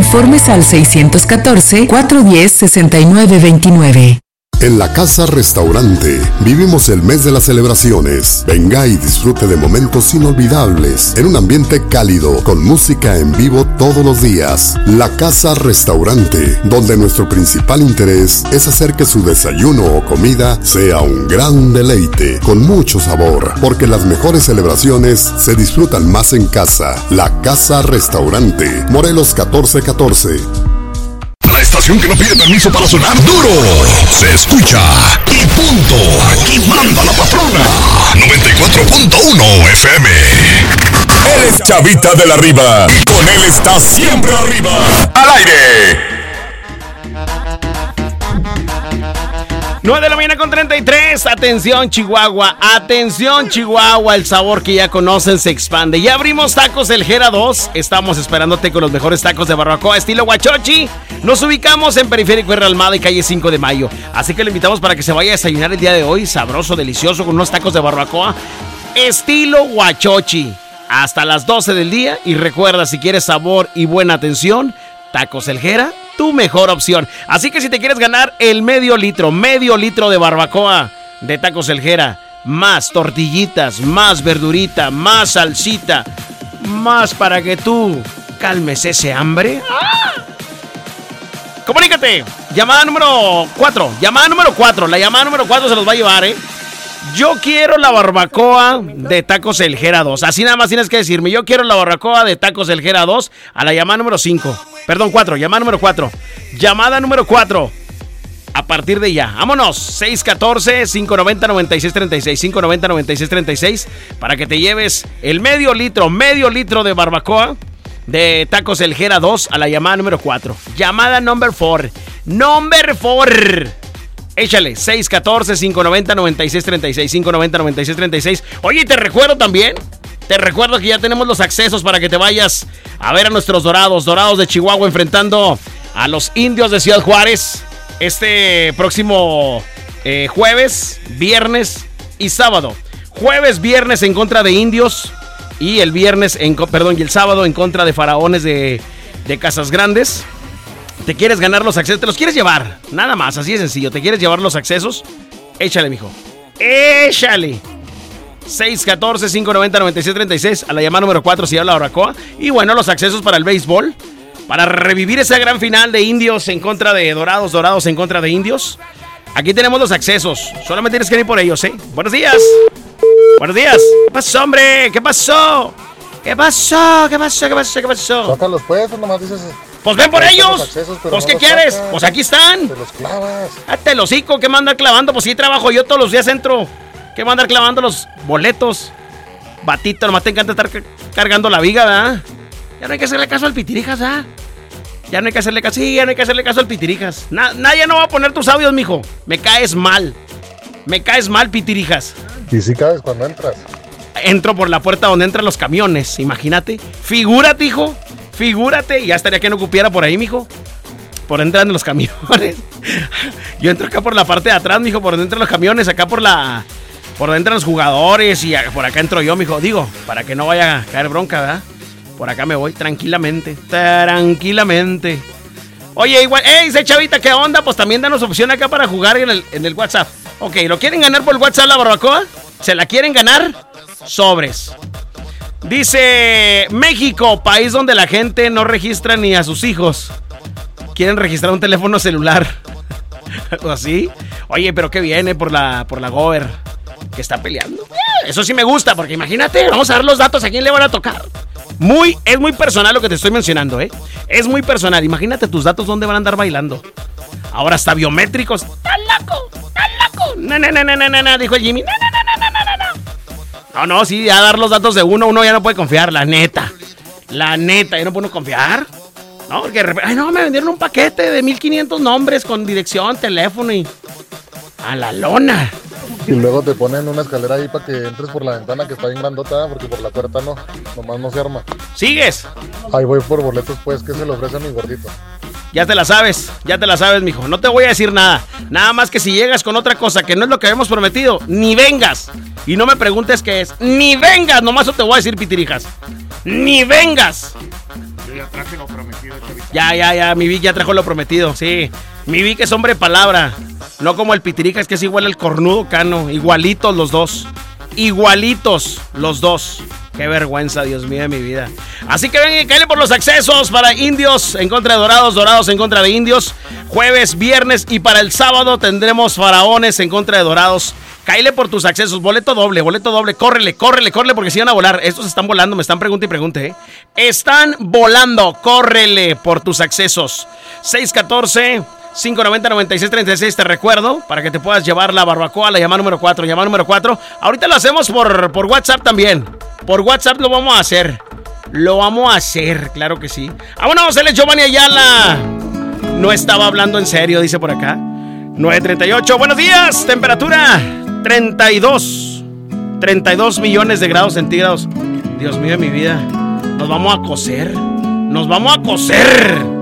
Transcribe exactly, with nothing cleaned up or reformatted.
Informes al seiscientos catorce, cuatrocientos diez, sesenta y nueve veintinueve. En la Casa Restaurante vivimos el mes de las celebraciones. Venga y disfrute de momentos inolvidables en un ambiente cálido con música en vivo todos los días. La Casa Restaurante, donde nuestro principal interés es hacer que su desayuno o comida sea un gran deleite con mucho sabor, porque las mejores celebraciones se disfrutan más en casa. La Casa Restaurante, Morelos catorce catorce. La estación que no pide permiso para sonar duro, se escucha y punto. Aquí manda la patrona. noventa y cuatro punto uno F M. Él es Chavita de la Riva y con él está siempre arriba. Al aire. nueve de la mañana con treinta y tres. Atención, Chihuahua. Atención, Chihuahua. El sabor que ya conocen se expande. Ya abrimos Tacos El Jera dos. Estamos esperándote con los mejores tacos de barbacoa estilo Huachochi. Nos ubicamos en Periférico R. Almada y calle cinco de mayo. Así que lo invitamos para que se vaya a desayunar el día de hoy. Sabroso, delicioso, con unos tacos de barbacoa estilo Huachochi. Hasta las doce del día. Y recuerda, si quieres sabor y buena atención, Tacos El Jera, tu mejor opción. Así que si te quieres ganar el medio litro, medio litro de barbacoa de Tacos El Jera, más tortillitas, más verdurita, más salsita, más para que tú calmes ese hambre. ¡Ah! Comunícate. Llamada número cuatro. Llamada número cuatro. La llamada número cuatro se los va a llevar, ¿eh? Yo quiero la barbacoa de Tacos El Jera dos. Así nada más tienes que decirme. Yo quiero la barbacoa de Tacos El Jera dos a la llamada número cinco. Perdón, cuatro. Llamada número cuatro. Llamada número cuatro. A partir de ya. Vámonos. seis uno cuatro, cinco nueve cero, nueve seis tres seis. cinco nueve cero, nueve seis tres seis. Para que te lleves el medio litro, medio litro de barbacoa de Tacos El Jera dos a la llamada número cuatro. Llamada number four. Number four. Échale, seis uno cuatro, cinco nueve cero, nueve seis tres seis. cinco nueve cero, nueve seis tres seis. Oye, te recuerdo también. Te recuerdo que ya tenemos los accesos para que te vayas a ver a nuestros Dorados. Dorados de Chihuahua enfrentando a los Indios de Ciudad Juárez. Este próximo eh, jueves, viernes y sábado. Jueves, viernes en contra de Indios. Y el viernes, en, perdón, y el sábado en contra de Faraones de, de Casas Grandes. ¿Te quieres ganar los accesos? ¿Te los quieres llevar? Nada más, así de sencillo. ¿Te quieres llevar los accesos? Échale, mijo. Échale. seis uno cuatro, cinco nueve cero, nueve seis tres seis a la llamada número cuatro si habla barbacoa. Y bueno, los accesos para el béisbol. Para revivir esa gran final de Indios en contra de Dorados, Dorados en contra de Indios. Aquí tenemos los accesos. Solamente tienes que ir por ellos, ¿eh? Buenos días. Buenos días. ¿Qué pasó, hombre? ¿Qué pasó? ¿Qué pasó? ¿Qué pasó? ¿Qué pasó? ¿Qué pasó? Sácalos pues, nomás dices... Pues ven por ellos. Accesos, pues no ¿qué quieres? Sacas. Pues aquí están. Te los clavas. Hazte el hocico, ¿qué mandar clavando? Pues sí trabajo yo todos los días, entro. ¿Qué mandar clavando los boletos? Batito, nomás te encanta estar cargando la viga, ¿verdad? Ya no hay que hacerle caso al Pitirijas, ¿ah? Ya no hay que hacerle caso, sí, ya no hay que hacerle caso al Pitirijas. Na, nadie no va a poner tus audios, mijo. Me caes mal. Me caes mal, Pitirijas. ¿Y si caes cuando entras? Entro por la puerta donde entran los camiones, imagínate. Figúrate, hijo. Figúrate. Ya estaría que no cupiera por ahí, mijo. Por entrar en los camiones. Yo entro acá por la parte de atrás, mijo, por donde entran los camiones, acá por la... Por donde entran los jugadores y por acá entro yo, mijo. Digo, para que no vaya a caer bronca, ¿verdad? Por acá me voy tranquilamente. Tranquilamente. Oye, igual, ¡ey, ese chavita, qué onda! Pues también danos opción acá para jugar en el, en el WhatsApp. Ok, ¿lo quieren ganar por el WhatsApp la barbacoa? ¿Se la quieren ganar? Sobres. Dice, México, país donde la gente no registra ni a sus hijos. Quieren registrar un teléfono celular. ¿Algo así? Oye, pero qué viene por la, por la Gober que está peleando. Eso sí me gusta, porque imagínate, vamos a ver los datos, a quién le van a tocar. Muy, es muy personal lo que te estoy mencionando, ¿eh? Es muy personal. Imagínate tus datos dónde van a andar bailando. Ahora hasta biométricos. ¡Estás loco! ¡Estás loco! No, no, no, no, no, no, no, dijo el Jimmy. No, no, no, no, no, no, no. No, no, sí, ya dar los datos de uno, uno ya no puede confiar, la neta. La neta, ya no puedo confiar. No, porque de repente, ay, no, me vendieron un paquete de mil quinientos nombres con dirección, teléfono y... a la lona. Y luego te ponen una escalera ahí para que entres por la ventana que está bien grandota, porque por la puerta no, nomás no se arma. ¿Sigues? Ahí voy por boletos, pues, ¿qué se le ofrece a mi gordito? Ya te la sabes, ya te la sabes, mijo. No te voy a decir nada. Nada más que si llegas con otra cosa que no es lo que habíamos prometido, ni vengas. Y no me preguntes qué es. Ni vengas, nomás eso te voy a decir, pitirijas. Ni vengas. Yo ya traje lo prometido, chavita. Ya, ya, ya, mi Vic ya trajo lo prometido, sí. Mi Vic es hombre de palabra. No como el pitirijas, que es igual al cornudo Cano. Igualitos los dos. Igualitos los dos. Qué vergüenza, Dios mío, de mi vida. Así que ven y cállate por los accesos para Indios en contra de Dorados, Dorados en contra de Indios. Jueves, viernes y para el sábado tendremos Faraones en contra de Dorados. Cállate por tus accesos, boleto doble, boleto doble. Córrele, córrele, córrele porque si van a volar. Estos están volando, me están pregunte y pregunte, ¿eh? Están volando, córrele por tus accesos. seis uno cuatro, cinco nueve cero, nueve seis tres seis, te recuerdo, para que te puedas llevar la barbacoa, la llamada número cuatro, llamada número cuatro. Ahorita lo hacemos por, por WhatsApp también. Por WhatsApp lo vamos a hacer. Lo vamos a hacer, claro que sí. Vámonos, él es Giovanni Ayala. No estaba hablando en serio, dice por acá. nueve treinta y ocho, buenos días, temperatura treinta y dos. treinta y dos millones de grados centígrados. Dios mío de mi vida. Nos vamos a cocer. Nos vamos a cocer.